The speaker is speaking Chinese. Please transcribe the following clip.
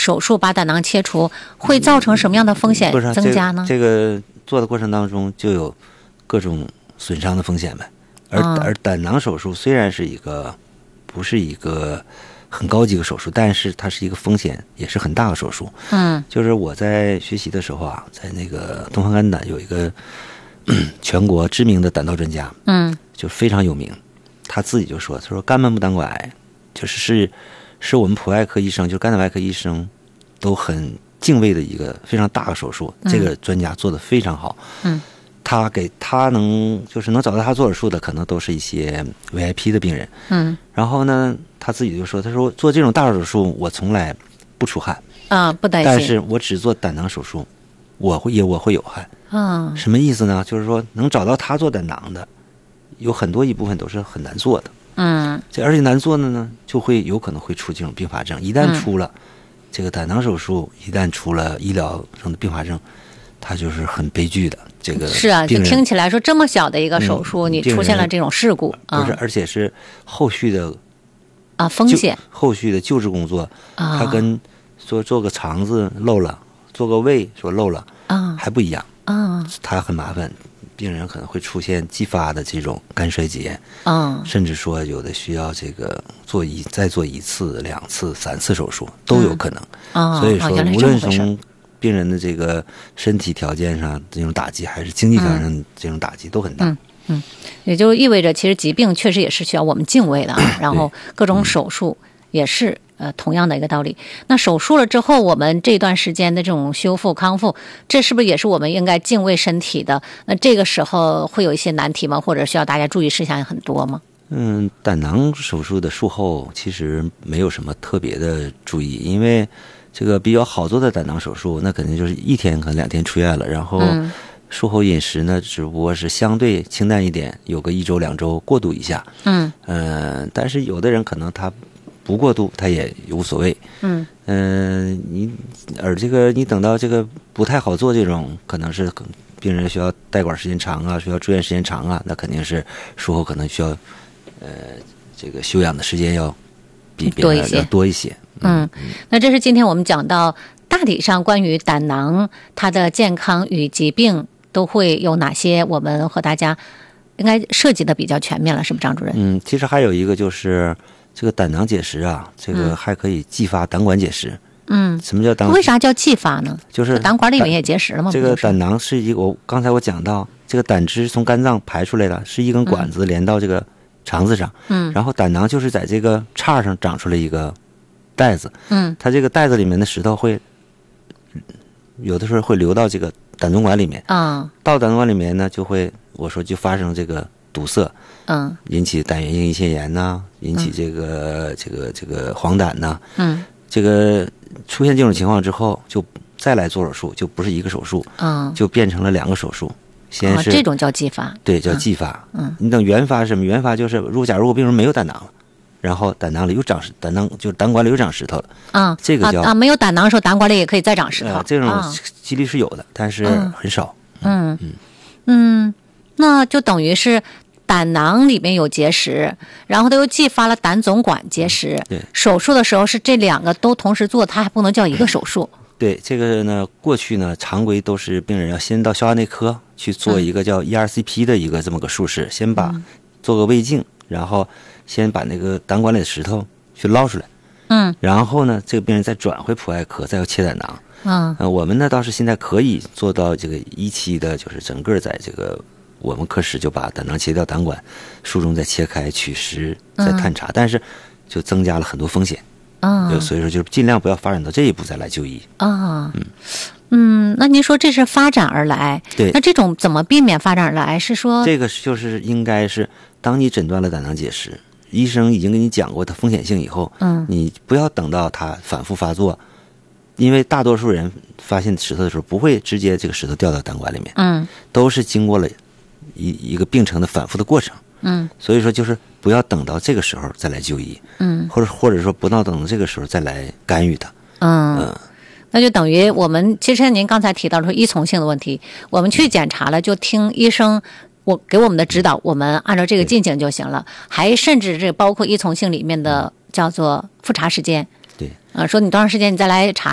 手术把胆囊切除，会造成什么样的风险增加呢？ 这个做的过程当中就有各种损伤的风险呗。而胆囊手术虽然是不是一个很高级的手术，但是它是一个风险也是很大的手术。就是我在学习的时候啊，在那个东方肝胆有一个全国知名的胆道专家，就非常有名，他自己就说，他说肝门部胆管癌就是我们普外科医生，就是肝胆外科医生都很敬畏的一个非常大的手术。这个专家做得非常好。他能找到他做手术的，可能都是一些 VIP 的病人。然后呢，他自己就说，他说做这种大手术我从来不出汗不担心， 但是我只做胆囊手术，我会有汗。什么意思呢？就是说能找到他做胆囊的，有很多一部分都是很难做的。而且难做的呢，就会有可能会出这种并发症。一旦出了这个胆囊手术，一旦出了医疗上的并发症，它就是很悲剧的。这个是啊，就听起来说这么小的一个手术，你出现了这种事故， 不是，而且是后续的风险， 后续的救治工作，它跟说做个肠子漏了，做个胃说漏了还不一样。它很麻烦，病人可能会出现继发的这种肝衰竭，甚至说有的需要这个再做1次、2次、3次手术都有可能。所以说，无论从病人的这个身体条件上这种打击，还是经济条件上这种打击都很大。 也就意味着其实疾病确实也是需要我们敬畏的然后各种手术也是同样的一个道理。那手术了之后，我们这段时间的这种修复康复，这是不是也是我们应该敬畏身体的？那这个时候会有一些难题吗？或者需要大家注意事项很多吗？ 胆囊手术的术后其实没有什么特别的注意，因为这个比较好做的胆囊手术，那肯定就是1天可能2天出院了，然后术后饮食呢，只不过是相对清淡一点，有个1周2周过渡一下。但是有的人可能他不过度，他也无所谓。你等到这个不太好做这种，可能是病人需要带管时间长啊，需要住院时间长啊，那肯定是术后可能需要这个休养的时间要比别人要多一些。 那这是今天我们讲到大体上关于胆囊它的健康与疾病都会有哪些，我们和大家应该涉及的比较全面了，是不是张主任？ 其实还有一个就是这个胆囊结石啊，这个还可以继发胆管结石。什么叫为啥叫继发呢？ 就是胆管里面也结石了吗？ 这个胆囊是刚才我讲到，这个胆汁从肝脏排出来了，是一根管子连到这个肠子上。然后胆囊就是在这个叉上长出来一个袋子。它这个袋子里面的石头会有的时候会流到这个胆总管里面。到胆总管里面呢，就发生这个堵塞。引起胆源性胰腺炎呐，引起这个黄疸呐。这个出现这种情况之后，就再来做手术，就不是一个手术，就变成了2个手术。先是这种叫继发， 对，叫继发。你等原发是什么？原发就是假如病人没有胆囊了，然后胆囊里又长胆管里又长石头了。这个叫没有胆囊的时候，胆管里也可以再长石头。 这种几率是有的，但是很少。 那就等于是胆囊里面有结石，然后它又继发了胆总管结石。 对， 手术的时候是这2个都同时做，它还不能叫一个手术。 对，这个呢，过去呢，常规都是病人要先到消化内科去做一个叫 ERCP 的一个这么个术式，先做个胃镜，然后先把那个胆管里的石头去捞出来。然后呢，这个病人再转回普外科，再要切胆囊。我们呢倒是现在可以做到这个1期的，就是整个在这个我们科室就把胆囊切掉，胆管术中再切开取石再探查，但是就增加了很多风险。所以说就是尽量不要发展到这一步再来就医。 那您说这是发展而来， 对， 那这种怎么避免发展而来？是说这个就是应该是当你诊断了胆囊结石，医生已经跟你讲过它风险性以后，你不要等到它反复发作，因为大多数人发现石头的时候不会直接这个石头掉到胆管里面，都是经过了一个病程的反复的过程。所以说就是不要等到这个时候再来就医，或者说不要等到这个时候再来干预它。 那就等于我们其实您刚才提到的是依从性的问题，我们去检查了就听医生给我们的指导，我们按照这个进行就行了。还甚至这包括依从性里面的叫做复查时间。 对， 说你多长时间你再来查